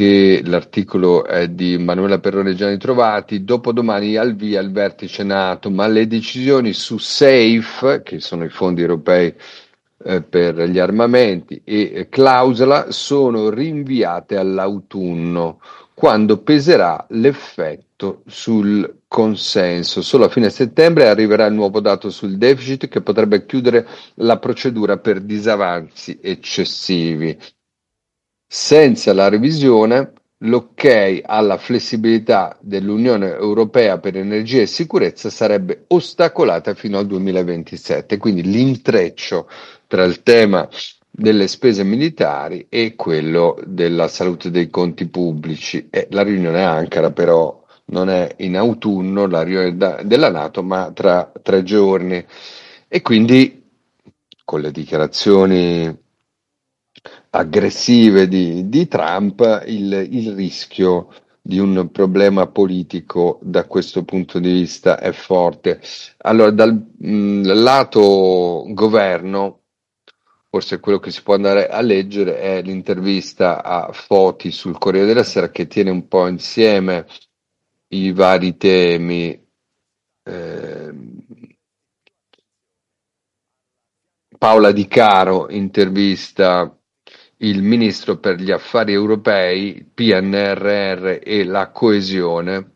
che l'articolo è di Manuela Perrone Gianni Trovati. Dopodomani al via il vertice NATO, ma le decisioni su SAFE, che sono i fondi europei per gli armamenti, e clausola sono rinviate all'autunno, quando peserà l'effetto sul consenso. Solo a fine settembre arriverà il nuovo dato sul deficit che potrebbe chiudere la procedura per disavanzi eccessivi. Senza la revisione, l'ok alla flessibilità dell'Unione Europea per energia e sicurezza sarebbe ostacolata fino al 2027. Quindi l'intreccio tra il tema delle spese militari e quello della salute dei conti pubblici. E la riunione a Ankara però non è in autunno, la riunione della NATO, ma tra 3 giorni. E quindi con le dichiarazioni aggressive di Trump, il rischio di un problema politico da questo punto di vista è forte. Allora, dal lato governo, forse quello che si può andare a leggere è l'intervista a Foti sul Corriere della Sera, che tiene un po' insieme i vari temi. Paola Di Caro intervista il ministro per gli affari europei, PNRR e la coesione,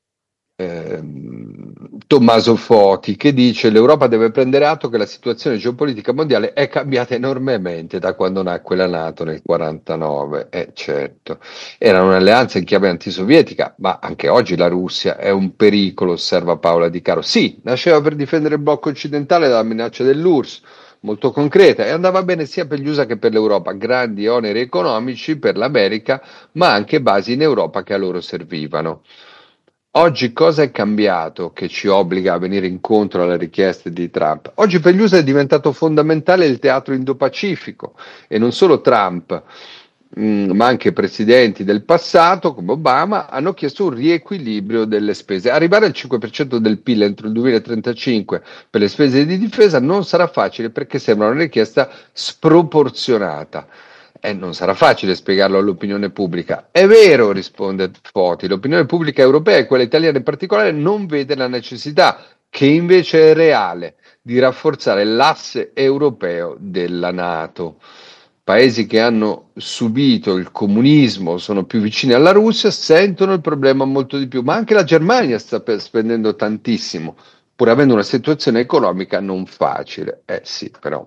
Tommaso Foti, che dice: l'Europa deve prendere atto che la situazione geopolitica mondiale è cambiata enormemente da quando nacque la NATO nel 49. Certo, era un'alleanza in chiave antisovietica, ma anche oggi la Russia è un pericolo, osserva Paola Di Caro. Sì, nasceva per difendere il blocco occidentale dalla minaccia dell'URSS, molto concreta, e andava bene sia per gli USA che per l'Europa, grandi oneri economici per l'America, ma anche basi in Europa che a loro servivano. Oggi cosa è cambiato che ci obbliga a venire incontro alle richieste di Trump? Oggi per gli USA è diventato fondamentale il teatro Indo-Pacifico, e non solo Trump, ma anche presidenti del passato come Obama hanno chiesto un riequilibrio delle spese. Arrivare al 5% del PIL entro il 2035 per le spese di difesa non sarà facile, perché sembra una richiesta sproporzionata. Non sarà facile spiegarlo all'opinione pubblica. È vero, risponde Foti, l'opinione pubblica europea e quella italiana in particolare non vede la necessità, che invece è reale, di rafforzare l'asse europeo della NATO. Paesi che hanno subito il comunismo, sono più vicini alla Russia, sentono il problema molto di più, ma anche la Germania sta spendendo tantissimo, pur avendo una situazione economica non facile. Sì, però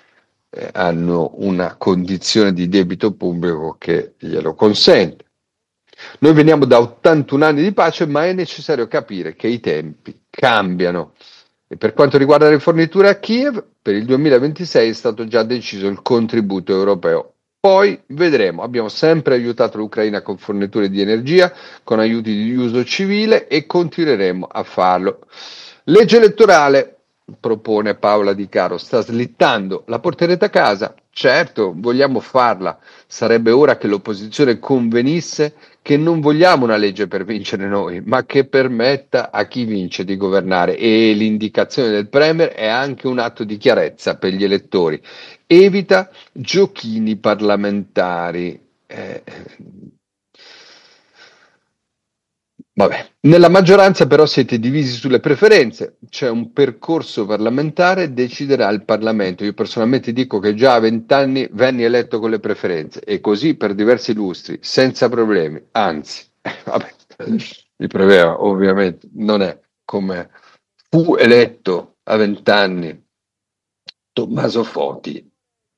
hanno una condizione di debito pubblico che glielo consente. Noi veniamo da 81 anni di pace, ma è necessario capire che i tempi cambiano. E per quanto riguarda le forniture a Kiev, per il 2026 è stato già deciso il contributo europeo. Poi vedremo, abbiamo sempre aiutato l'Ucraina con forniture di energia, con aiuti di uso civile, e continueremo a farlo. Legge elettorale, propone Paola Di Caro, sta slittando la porterete a casa? Certo, vogliamo farla. Sarebbe ora che l'opposizione convenisse che non vogliamo una legge per vincere noi, ma che permetta a chi vince di governare, e l'indicazione del Premier è anche un atto di chiarezza per gli elettori. Evita giochini parlamentari. Vabbè. Nella maggioranza però siete divisi sulle preferenze, c'è un percorso parlamentare, deciderà il Parlamento. Io personalmente dico che già a 20 anni venni eletto con le preferenze, e così per diversi lustri, senza problemi, anzi, vabbè, il problema ovviamente non è come fu eletto a 20 anni Tommaso Foti,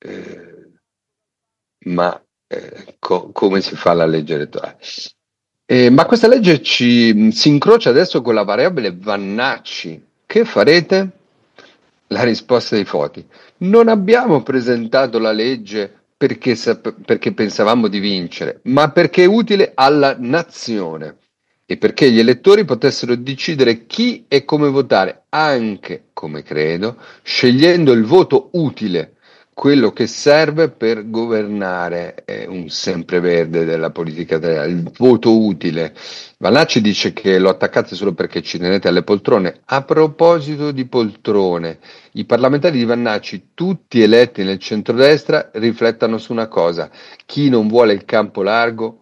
ma come si fa la legge elettorale. Ma questa legge si incrocia adesso con la variabile Vannacci. Che farete? La risposta dei Foti: non abbiamo presentato la legge perché pensavamo di vincere, ma perché è utile alla nazione e perché gli elettori potessero decidere chi e come votare, anche, come credo, scegliendo il voto utile, quello che serve per governare. È un sempreverde della politica italiana, il voto utile. Vannacci dice che lo attaccate solo perché ci tenete alle poltrone. A proposito di poltrone, i parlamentari di Vannacci, tutti eletti nel centrodestra, riflettano su una cosa: chi non vuole il campo largo